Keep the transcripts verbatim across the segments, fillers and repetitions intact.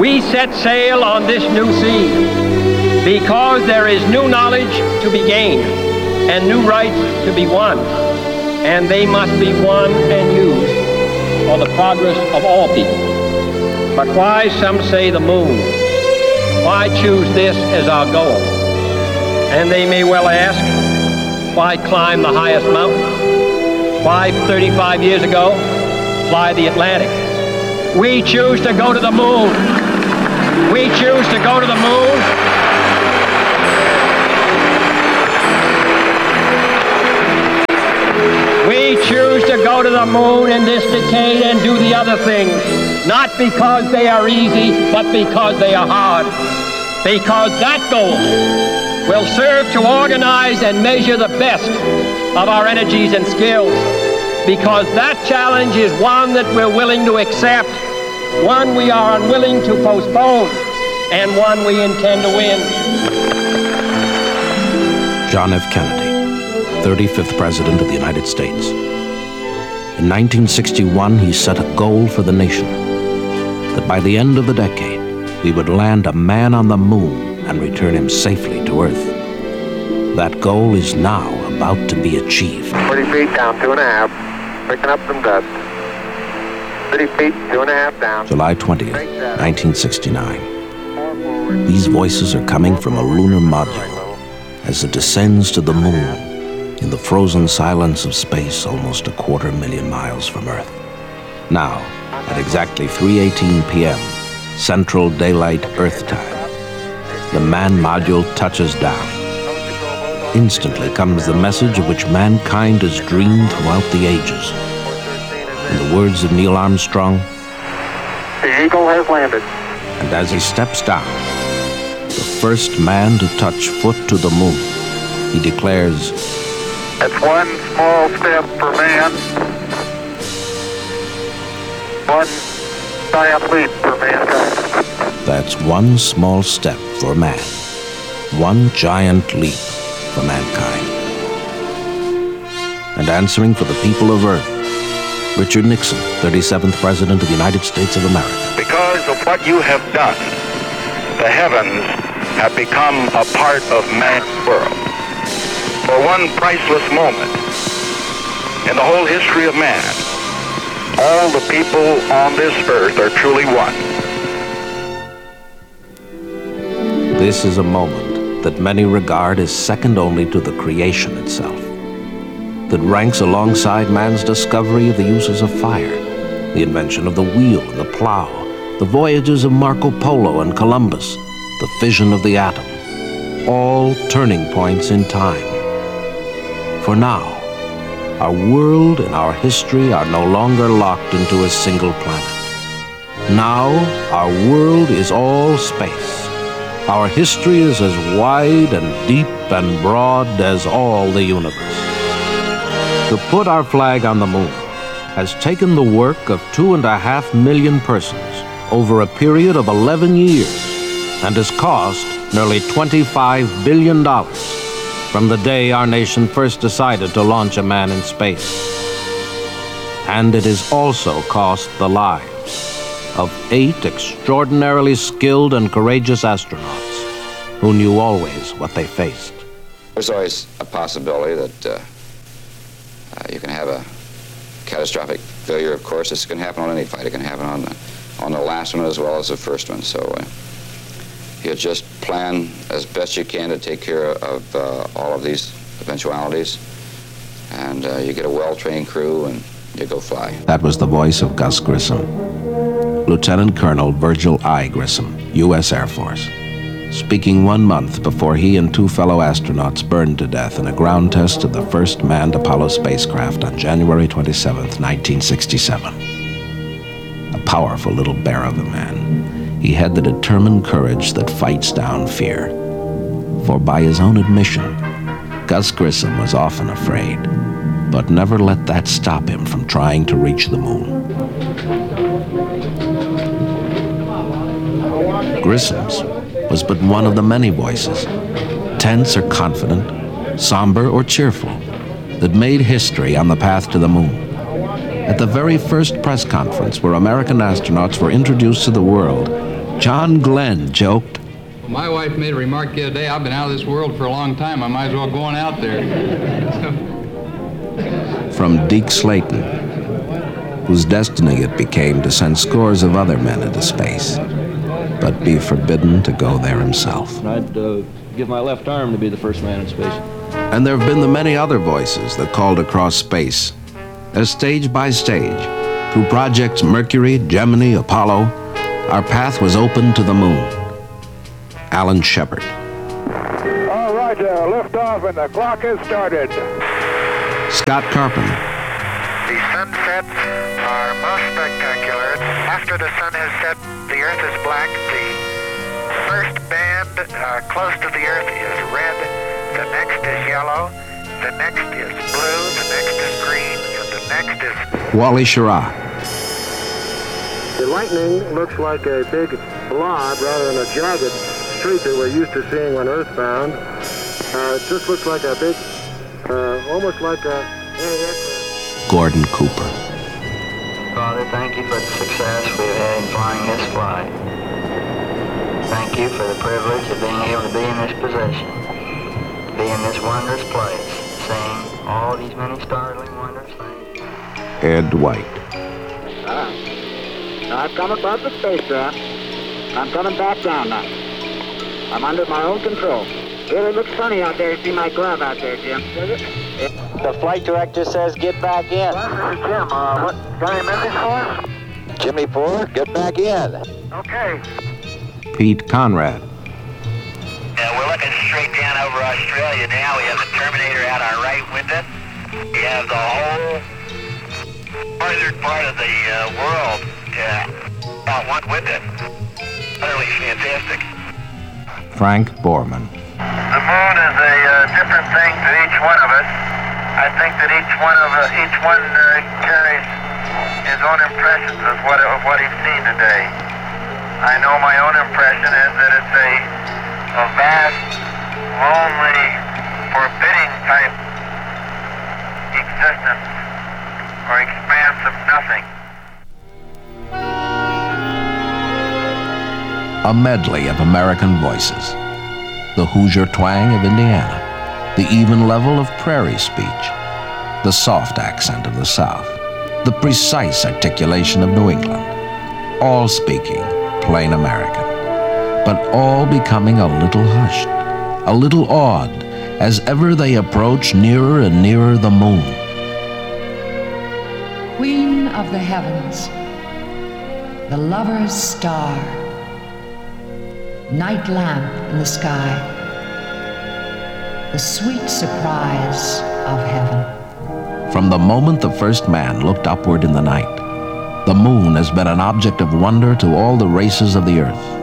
We set sail on this new sea because there is new knowledge to be gained and new rights to be won, and they must be won and used for the progress of all people. But why, some say, the moon? Why choose this as our goal? And they may well ask, why climb the highest mountain? Why, thirty-five years ago, fly the Atlantic? We choose to go to the moon. We choose to go to the moon. We choose to go to the moon in this decade and do the other things, not because they are easy, but because they are hard. Because that goal will serve to organize and measure the best of our energies and skills. Because that challenge is one that we're willing to accept, one we are unwilling to postpone, and one we intend to win. John F. Kennedy, thirty-fifth President of the United States. In nineteen sixty-one, he set a goal for the nation, that by the end of the decade, we would land a man on the moon and return him safely to Earth. That goal is now about to be achieved. forty feet down, two and a half, picking up some dust. thirty feet, two and a half down. July twentieth, nineteen sixty-nine. These voices are coming from a lunar module as it descends to the moon in the frozen silence of space almost a quarter million miles from Earth. Now, at exactly three eighteen p.m., Central Daylight Earth time, the man module touches down. Instantly comes the message of which mankind has dreamed throughout the ages. In the words of Neil Armstrong, "The Eagle has landed." And as he steps down, the first man to touch foot to the moon, he declares, "It's one small step for man, one giant leap for mankind." That's one small step for man, one giant leap for mankind. And answering for the people of Earth, Richard Nixon, thirty-seventh President of the United States of America. Because of what you have done, the heavens have become a part of man's world. For one priceless moment in the whole history of man, all the people on this earth are truly one. This is a moment that many regard as second only to the creation itself, that ranks alongside man's discovery of the uses of fire, the invention of the wheel and the plow, the voyages of Marco Polo and Columbus, the fission of the atom, all turning points in time. For now, our world and our history are no longer locked into a single planet. Now, our world is all space. Our history is as wide and deep and broad as all the universe. To put our flag on the moon has taken the work of two and a half million persons over a period of eleven years and has cost nearly twenty-five billion dollars from the day our nation first decided to launch a man in space. And it has also cost the lives of eight extraordinarily skilled and courageous astronauts who knew always what they faced. There's always a possibility that uh, uh, you can have a catastrophic failure, of course. This can happen on any flight. It can happen on the, on the last one as well as the first one. So uh, you just plan as best you can to take care of uh, all of these eventualities. And uh, you get a well-trained crew and you go fly. That was the voice of Gus Grissom. Lieutenant Colonel Virgil I. Grissom, U S Air Force, speaking one month before he and two fellow astronauts burned to death in a ground test of the first manned Apollo spacecraft on January twenty-seventh, nineteen sixty-seven. A powerful little bear of a man, he had the determined courage that fights down fear. For by his own admission, Gus Grissom was often afraid, but never let that stop him from trying to reach the moon. Grissom's was but one of the many voices, tense or confident, somber or cheerful, that made history on the path to the moon. At the very first press conference where American astronauts were introduced to the world, John Glenn joked, Well, my wife made a remark the other day, I've been out of this world for a long time, I might as well go on out there. from Deke Slayton, whose destiny it became to send scores of other men into space, but be forbidden to go there himself. I'd uh, give my left arm to be the first man in space. And there have been the many other voices that called across space, as stage by stage, through projects Mercury, Gemini, Apollo, our path was open to the moon. Alan Shepard. All right, uh, lift off and the clock has started. Scott Carpenter. The sunsets are most spectacular. After the sun has set, the earth is black. The first band uh, close to the earth is red. The next is yellow. The next is blue. The next is green. And the next is... Wally Schirra. The lightning looks like a big blob rather than a jagged streak that we're used to seeing when earthbound. Uh, it just looks like a big, uh, almost like a... Gordon Cooper. Father, thank you for the success we've had in flying this flight. Thank you for the privilege of being able to be in this position, to be in this wondrous place, seeing all these many startling, wondrous things. Ed White. Uh, I've come above the spacecraft. I'm coming back down now. I'm under my own control. Really looks funny out there. See my glove out there, Jim. Does it? The flight director says get back in. Well, this is Jim. Uh, what, got any message for us? Jimmy Ford, get back in. Okay. Pete Conrad. Yeah, we're looking straight down over Australia now. We have the Terminator out our right with it. We have the whole northern part of the uh, world uh, out one with it. Utterly fantastic. Frank Borman. The moon is a uh, different thing to each one of us. I think that each one of uh, each one uh, carries his own impressions of what of what he's seen today. I know my own impression is that it's a a vast, lonely, forbidding type existence or expanse of nothing. A medley of American voices. The Hoosier twang of Indiana, the even level of prairie speech, the soft accent of the South, the precise articulation of New England, all speaking plain American, but all becoming a little hushed, a little awed, as ever they approach nearer and nearer the moon. Queen of the heavens, the lover's star, night lamp in the sky, the sweet surprise of heaven. From the moment the first man looked upward in the night, the moon has been an object of wonder to all the races of the earth.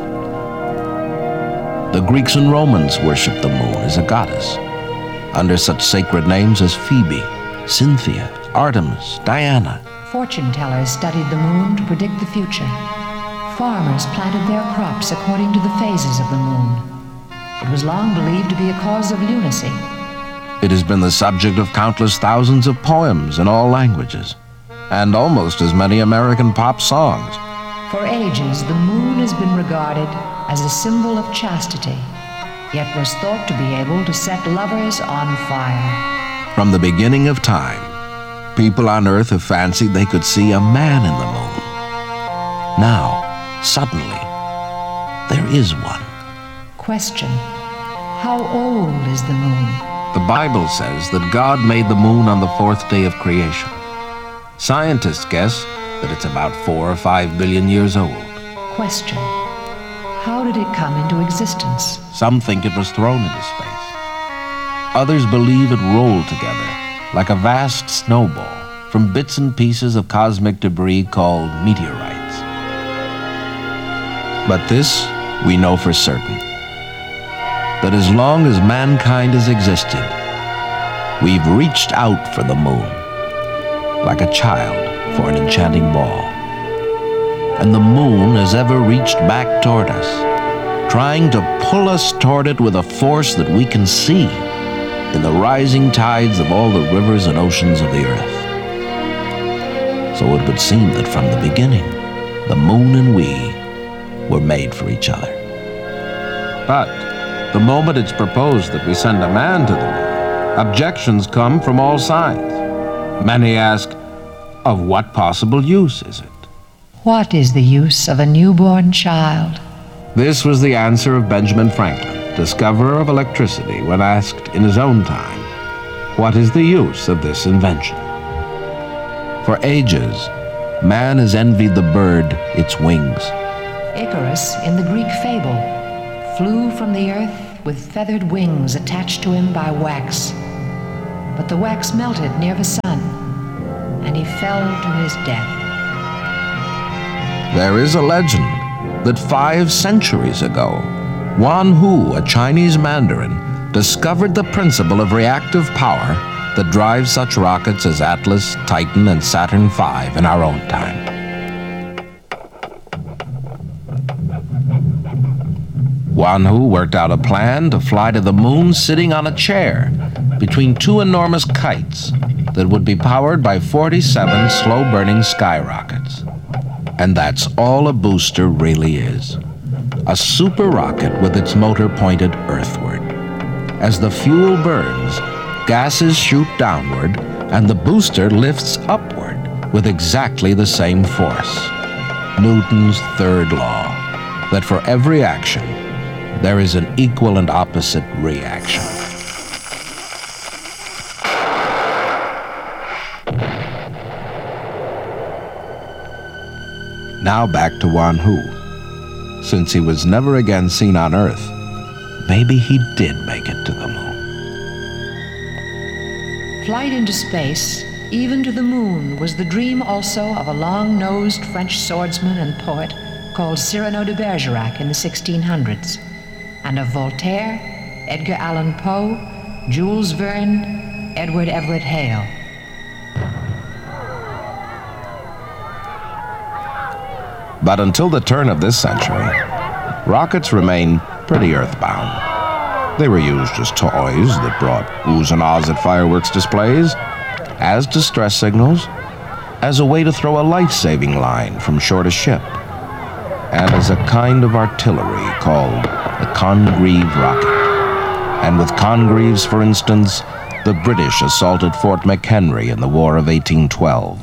The Greeks and Romans worshipped the moon as a goddess, under such sacred names as Phoebe, Cynthia, Artemis, Diana. Fortune tellers studied the moon to predict the future. Farmers planted their crops according to the phases of the moon. It was long believed to be a cause of lunacy. It has been the subject of countless thousands of poems in all languages, and almost as many American pop songs. For ages, the moon has been regarded as a symbol of chastity, yet was thought to be able to set lovers on fire. From the beginning of time, people on Earth have fancied they could see a man in the moon. Now, suddenly, there is one. Question: how old is the moon? The Bible says that God made the moon on the fourth day of creation. Scientists guess that it's about four or five billion years old. Question: how did it come into existence? Some think it was thrown into space. Others believe it rolled together like a vast snowball from bits and pieces of cosmic debris called meteorites. But this we know for certain, that as long as mankind has existed, we've reached out for the moon, like a child for an enchanting ball. And the moon has ever reached back toward us, trying to pull us toward it with a force that we can see in the rising tides of all the rivers and oceans of the earth. So it would seem that from the beginning, the moon and we were made for each other. But the moment it's proposed that we send a man to the moon, objections come from all sides. Many ask, of what possible use is it? What is the use of a newborn child? This was the answer of Benjamin Franklin, discoverer of electricity, when asked in his own time, what is the use of this invention? For ages, man has envied the bird its wings. Icarus, in the Greek fable, flew from the earth with feathered wings attached to him by wax. But the wax melted near the sun, and he fell to his death. There is a legend that five centuries ago, Wan Hu, a Chinese Mandarin, discovered the principle of reactive power that drives such rockets as Atlas, Titan, and Saturn five in our own time. Wan Hu worked out a plan to fly to the moon sitting on a chair between two enormous kites that would be powered by forty-seven slow-burning skyrockets. And that's all a booster really is. A super rocket with its motor pointed earthward. As the fuel burns, gases shoot downward, and the booster lifts upward with exactly the same force. Newton's third law, that for every action, there is an equal and opposite reaction. Now back to Wan Hu. Since he was never again seen on Earth, maybe he did make it to the moon. Flight into space, even to the moon, was the dream also of a long-nosed French swordsman and poet called Cyrano de Bergerac in the sixteen hundreds, and of Voltaire, Edgar Allan Poe, Jules Verne, Edward Everett Hale. But until the turn of this century, rockets remained pretty earthbound. They were used as toys that brought oohs and ahs at fireworks displays, as distress signals, as a way to throw a life-saving line from shore to ship, and as a kind of artillery called the Congreve rocket. And with Congreves, for instance, the British assaulted Fort McHenry in the War of eighteen twelve.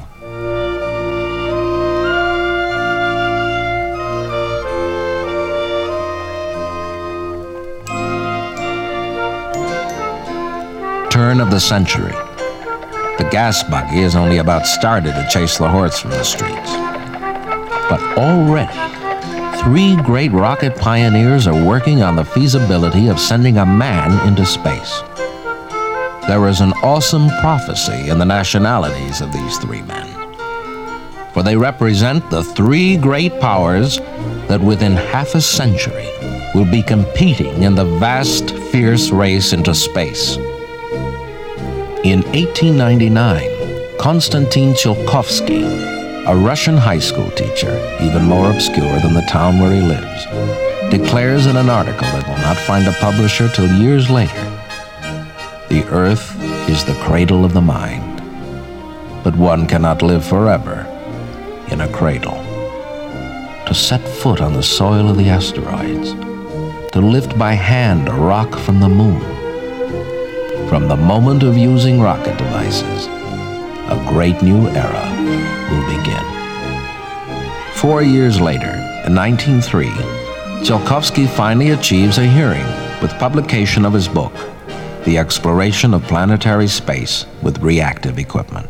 Turn of the century. The gas buggy has only about started to chase the horse from the streets. But already, three great rocket pioneers are working on the feasibility of sending a man into space. There is an awesome prophecy in the nationalities of these three men. For they represent the three great powers that within half a century will be competing in the vast, fierce race into space. In eighteen ninety-nine, Konstantin Tsiolkovsky, a Russian high school teacher, even more obscure than the town where he lives, declares in an article that will not find a publisher till years later, "The earth is the cradle of the mind, but one cannot live forever in a cradle." To set foot on the soil of the asteroids, to lift by hand a rock from the moon, from the moment of using rocket devices, a great new era will begin. Four years later, in nineteen oh three, Tsiolkovsky finally achieves a hearing with publication of his book, The Exploration of Planetary Space with Reactive Equipment.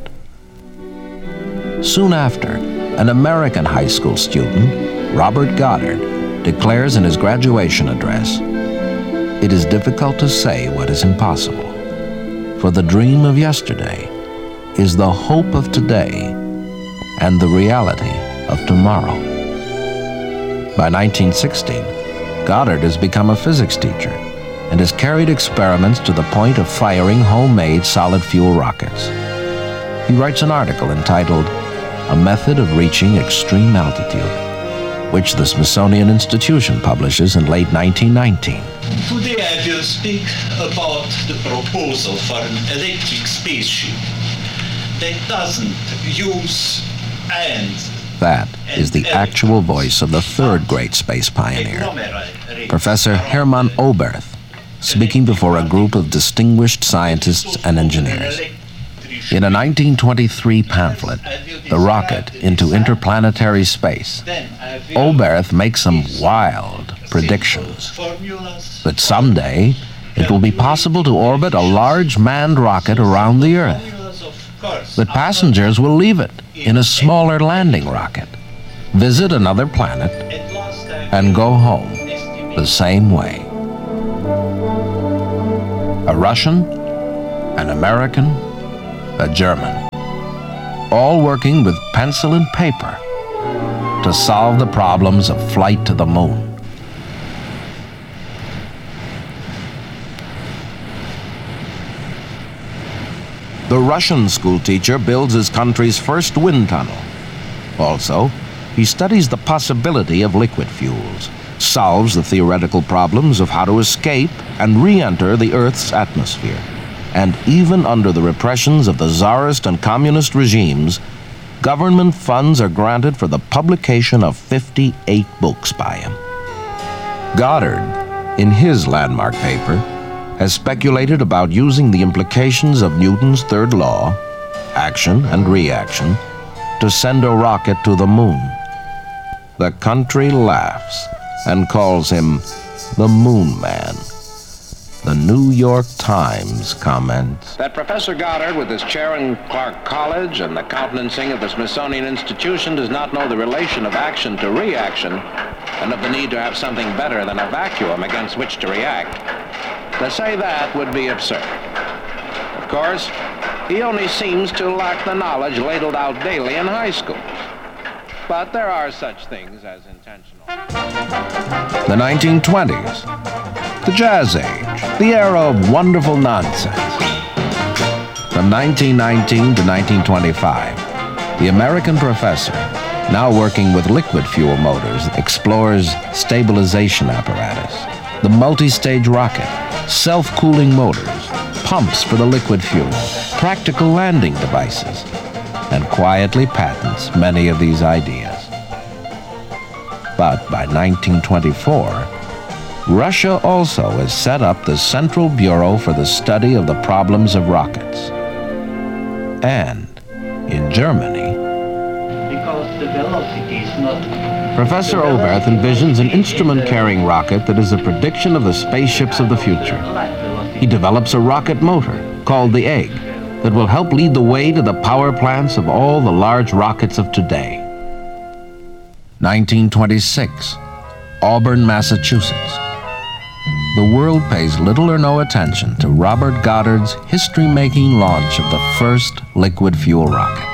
Soon after, an American high school student, Robert Goddard, declares in his graduation address, "It is difficult to say what is impossible. For the dream of yesterday is the hope of today and the reality of tomorrow." By nineteen sixteen, Goddard has become a physics teacher and has carried experiments to the point of firing homemade solid fuel rockets. He writes an article entitled "A Method of Reaching Extreme Altitude," which the Smithsonian Institution publishes in late nineteen nineteen. Today I will speak about the proposal for an electric spaceship that doesn't use and That is the actual voice of the third great space pioneer, Professor Hermann Oberth, speaking before a group of distinguished scientists and engineers. In a nineteen twenty-three pamphlet, The Rocket into Interplanetary Space, Oberth makes some wild predictions that someday it will be possible to orbit a large manned rocket around the Earth, that passengers will leave it in a smaller landing rocket, visit another planet, and go home the same way. A Russian, an American, a German, all working with pencil and paper to solve the problems of flight to the moon. The Russian schoolteacher builds his country's first wind tunnel. Also, he studies the possibility of liquid fuels, solves the theoretical problems of how to escape and re-enter the Earth's atmosphere. And even under the repressions of the Tsarist and communist regimes, government funds are granted for the publication of fifty-eight books by him. Goddard, in his landmark paper, has speculated about using the implications of Newton's third law, action and reaction, to send a rocket to the moon. The country laughs and calls him the Moon Man. The New York Times comments that Professor Goddard, with his chair in Clark College and the countenancing of the Smithsonian Institution, does not know the relation of action to reaction and of the need to have something better than a vacuum against which to react. To say that would be absurd. Of course, he only seems to lack the knowledge ladled out daily in high schools. But there are such things as intentional. The nineteen twenties, the Jazz Age, the era of wonderful nonsense. From nineteen nineteen to nineteen twenty-five, the American professor, now working with liquid fuel motors, explores stabilization apparatus, the multi-stage rocket, self-cooling motors, pumps for the liquid fuel, practical landing devices, and quietly patents many of these ideas. But by nineteen twenty-four, Russia also has set up the Central Bureau for the Study of the Problems of Rockets. And in Germany, because the velocity is not... Professor Oberth envisions an instrument-carrying rocket that is a prediction of the spaceships of the future. He develops a rocket motor, called the Egg, that will help lead the way to the power plants of all the large rockets of today. nineteen twenty-six, Auburn, Massachusetts. The world pays little or no attention to Robert Goddard's history-making launch of the first liquid fuel rocket.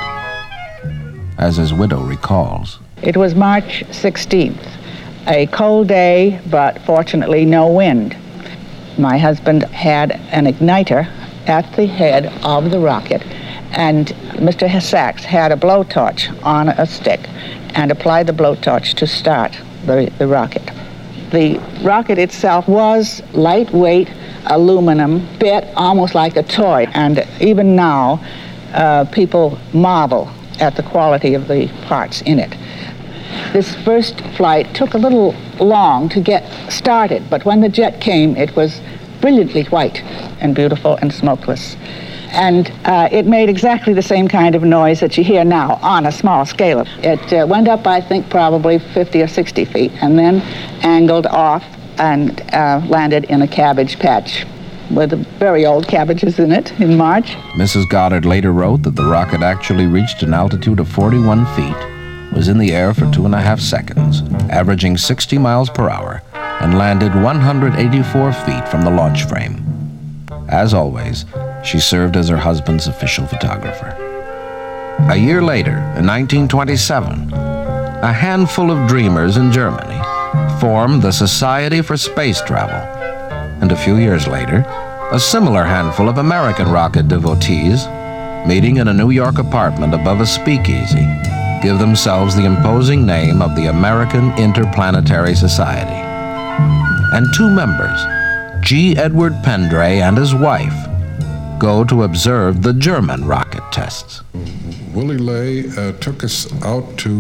As his widow recalls, it was March sixteenth, a cold day, but fortunately no wind. My husband had an igniter at the head of the rocket, and Mister Sachs had a blowtorch on a stick and applied the blowtorch to start the, the rocket. The rocket itself was lightweight aluminum, bit almost like a toy, and even now uh, people marvel at the quality of the parts in it. This first flight took a little long to get started, but when the jet came, it was brilliantly white and beautiful and smokeless. And uh, it made exactly the same kind of noise that you hear now on a small scale. It uh, went up, I think, probably fifty or sixty feet, and then angled off and uh, landed in a cabbage patch with very old cabbages in it in March. Missus Goddard later wrote that the rocket actually reached an altitude of forty-one feet, was in the air for two and a half seconds, averaging sixty miles per hour, and landed one hundred eighty-four feet from the launch frame. As always, she served as her husband's official photographer. A year later, in nineteen twenty-seven, a handful of dreamers in Germany formed the Society for Space Travel. And a few years later, a similar handful of American rocket devotees, meeting in a New York apartment above a speakeasy, give themselves the imposing name of the American Interplanetary Society. And two members, G. Edward Pendray and his wife, go to observe the German rocket tests. Willy Ley uh, took us out to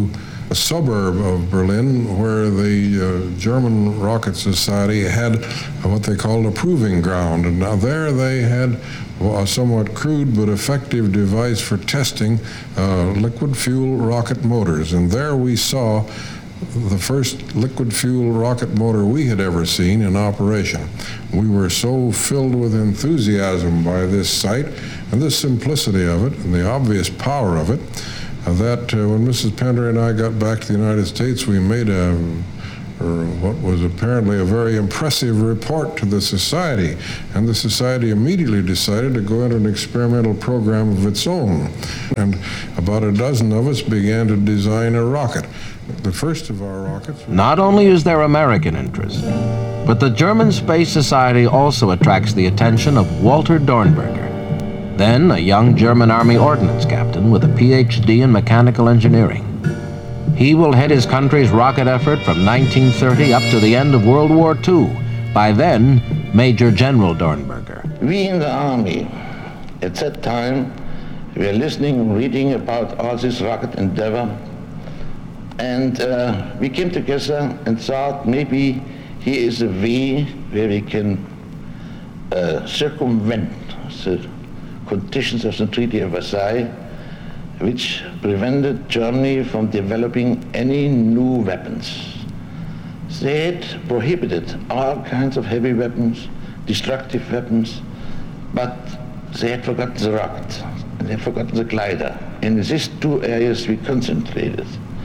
a suburb of Berlin where the uh, German Rocket Society had what they called a proving ground. And now there they had a somewhat crude but effective device for testing uh, liquid fuel rocket motors. And there we saw the first liquid fuel rocket motor we had ever seen in operation. We were so filled with enthusiasm by this sight and the simplicity of it and the obvious power of it uh, that uh, when Missus Pender and I got back to the United States, we made a or what was apparently a very impressive report to the Society, and the Society immediately decided to go into an experimental program of its own. And about a dozen of us began to design a rocket. The first of our rockets... Not only is there American interest, but the German Space Society also attracts the attention of Walter Dornberger, then a young German Army ordnance captain with a P H D in mechanical engineering. He will head his country's rocket effort from nineteen thirty up to the end of World War Two. By then, Major General Dornberger. We in the Army, at that time, we were listening and reading about all this rocket endeavor, and uh, we came together and thought maybe here is a way where we can uh, circumvent the conditions of the Treaty of Versailles, which prevented Germany from developing any new weapons. They had prohibited all kinds of heavy weapons, destructive weapons, but they had forgotten the rocket, and they had forgotten the glider. In these two areas we concentrated.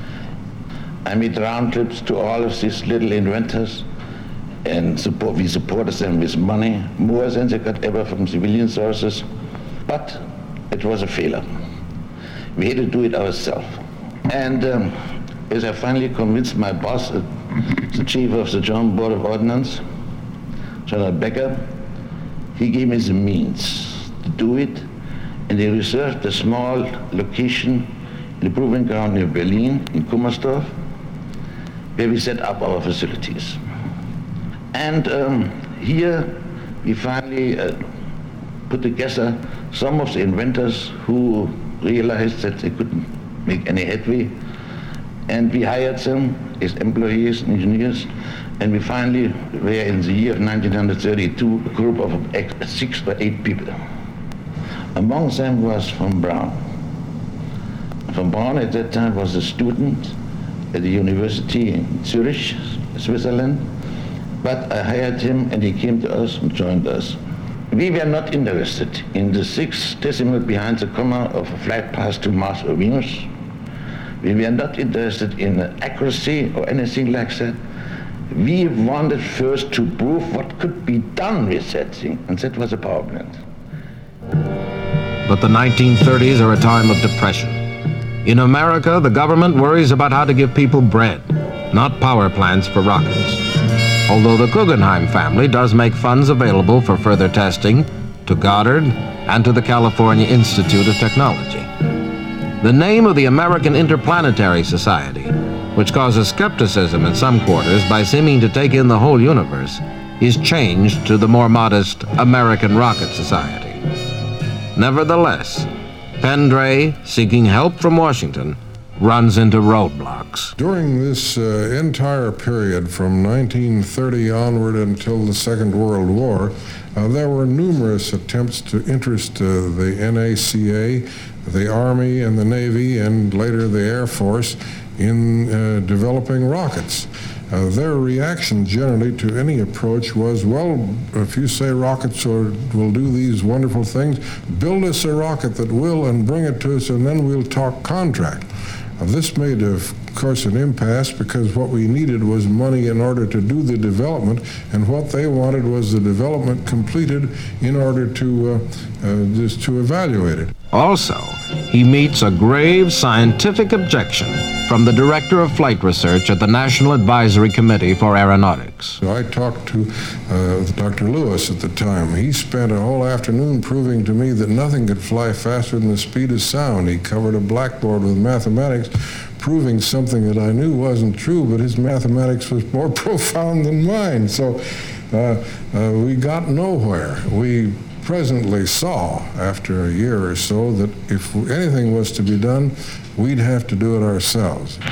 I made round trips to all of these little inventors, and support, we supported them with money, more than they got ever from civilian sources, but it was a failure. We had to do it ourselves. And um, as I finally convinced my boss, uh, the chief of the German Board of Ordnance, General Becker, he gave me the means to do it, and they reserved a small location in the proving ground near Berlin, in Kummersdorf, where we set up our facilities. And um, here we finally uh, put together some of the inventors who realized that they couldn't make any headway, and we hired them as employees and engineers, and we finally were in the year of nineteen thirty-two a group of six or eight people. Among them was von Braun. Von Braun at that time was a student at the university in Zurich, Switzerland, but I hired him and he came to us and joined us. We were not interested in the sixth decimal behind the comma of a flight path to Mars or Venus. We were not interested in accuracy or anything like that. We wanted first to prove what could be done with that thing, and that was a power plant. But the nineteen thirties are a time of depression. In America, the government worries about how to give people bread, not power plants for rockets. Although the Guggenheim family does make funds available for further testing to Goddard and to the California Institute of Technology. The name of the American Interplanetary Society, which causes skepticism in some quarters by seeming to take in the whole universe, is changed to the more modest American Rocket Society. Nevertheless, Pendray, seeking help from Washington, runs into roadblocks. During this uh, entire period from nineteen thirty onward until the Second World War, uh, there were numerous attempts to interest uh, the N A C A, the Army and the Navy, and later the Air Force in uh, developing rockets. Uh, their reaction generally to any approach was, well, if you say rockets will, will do these wonderful things, build us a rocket that will and bring it to us, and then we'll talk contract. Uh, this made, of course, an impasse because what we needed was money in order to do the development, and what they wanted was the development completed in order to uh, uh, just to evaluate it. Also, he meets a grave scientific objection from the Director of Flight Research at the National Advisory Committee for Aeronautics. I talked to uh, Doctor Lewis at the time. He spent a whole afternoon proving to me that nothing could fly faster than the speed of sound. He covered a blackboard with mathematics, proving something that I knew wasn't true, but his mathematics was more profound than mine. So uh, uh, we got nowhere. We presently saw, after a year or so, that if anything was to be done, we'd have to do it ourselves. Mein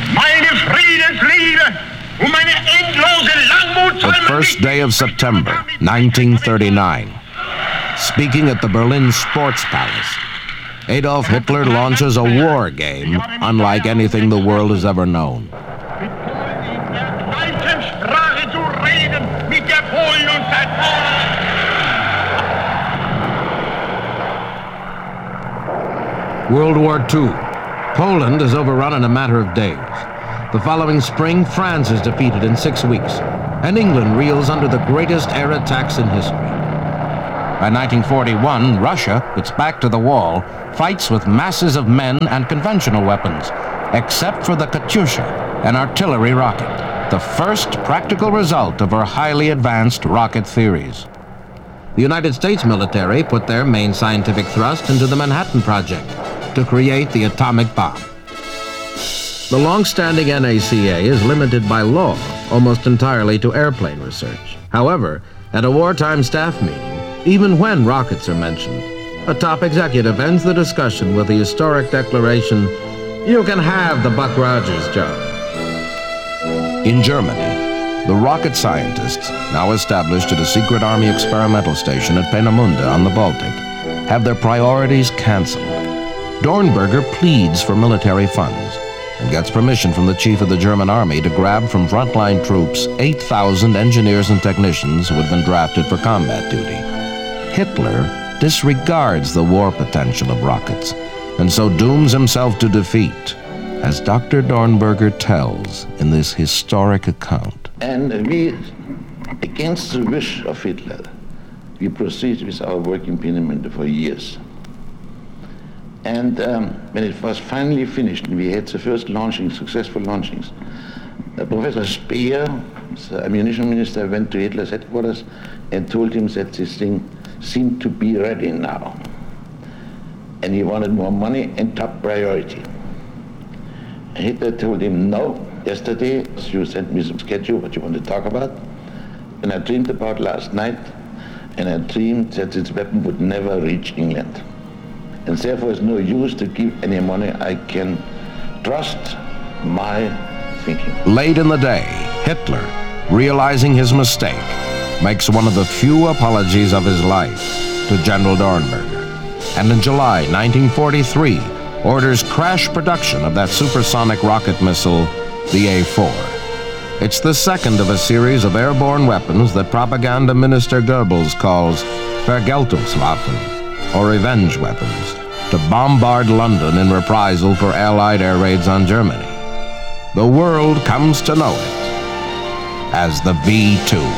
The first day of September, nineteen thirty-nine. Speaking at the Berlin Sports Palace, Adolf Hitler launches a war game unlike anything the world has ever known. World War Two. Poland is overrun in a matter of days. The following spring, France is defeated in six weeks, and England reels under the greatest air attacks in history. By nineteen forty-one, Russia, its back to the wall, fights with masses of men and conventional weapons, except for the Katyusha, an artillery rocket, the first practical result of her highly advanced rocket theories. The United States military put their main scientific thrust into the Manhattan Project to create the atomic bomb. The long-standing N A C A is limited by law almost entirely to airplane research. However, at a wartime staff meeting, even when rockets are mentioned, a top executive ends the discussion with the historic declaration, "You can have the Buck Rogers job." In Germany, the rocket scientists, now established at a secret army experimental station at Peenemünde on the Baltic, have their priorities canceled. Dornberger pleads for military funds and gets permission from the chief of the German army to grab from frontline troops eight thousand engineers and technicians who had been drafted for combat duty. Hitler disregards the war potential of rockets and so dooms himself to defeat, as Doctor Dornberger tells in this historic account. And we, against the wish of Hitler, we proceeded with our work in Peenemünde for years. And um, when it was finally finished, and we had the first launching, successful launchings, uh, Professor Speer, the ammunition minister, went to Hitler's headquarters and told him that this thing seemed to be ready now. And he wanted more money and top priority. And Hitler told him, no, yesterday you sent me some schedule, what you want to talk about. And I dreamed about last night, and I dreamed that this weapon would never reach England. And therefore it's no use to give any money. I can trust my thinking. Late in the day, Hitler, realizing his mistake, makes one of the few apologies of his life to General Dornberger. And in July nineteen forty-three, orders crash production of that supersonic rocket missile, the A four. It's the second of a series of airborne weapons that propaganda minister Goebbels calls Vergeltungswaffen, or revenge weapons, to bombard London in reprisal for Allied air raids on Germany. The world comes to know it as the V two.